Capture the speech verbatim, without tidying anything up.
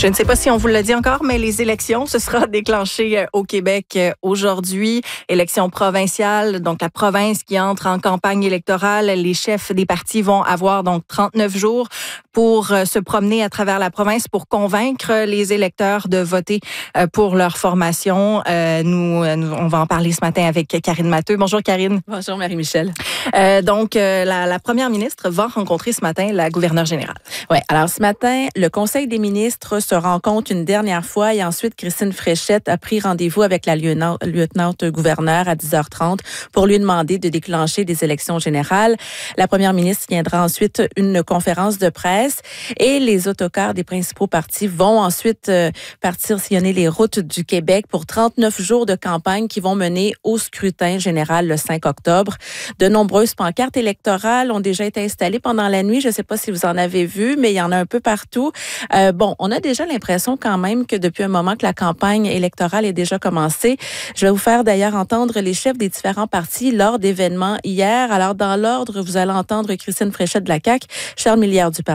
Je ne sais pas si on vous l'a dit encore, mais les élections, ce sera déclenché au Québec aujourd'hui. Élections provinciales, donc la province qui entre en campagne électorale. Les chefs des partis vont avoir donc trente-neuf jours pour se promener à travers la province pour convaincre les électeurs de voter pour leur formation. Euh, nous, nous, on va en parler ce matin avec Karine Matheux. Bonjour Karine. Bonjour Marie-Michel. Euh, donc, euh, la, la première ministre va rencontrer ce matin la gouverneure générale. Oui, alors ce matin, le Conseil des ministres se rencontre une dernière fois et ensuite Christine Fréchette a pris rendez-vous avec la lieutenante gouverneure à dix heures trente pour lui demander de déclencher des élections générales. La première ministre tiendra ensuite une conférence de presse et les autocars des principaux partis vont ensuite euh, partir sillonner les routes du Québec pour trente-neuf jours de campagne qui vont mener au scrutin général le cinq octobre. De nombreuses pancartes électorales ont déjà été installées pendant la nuit. Je ne sais pas si vous en avez vu, mais il y en a un peu partout. Euh, bon, on a déjà l'impression quand même que depuis un moment que la campagne électorale est déjà commencée. Je vais vous faire d'ailleurs entendre les chefs des différents partis lors d'événements hier. Alors, dans l'ordre, vous allez entendre Christine Fréchette de la C A Q, Charles Millière du Parti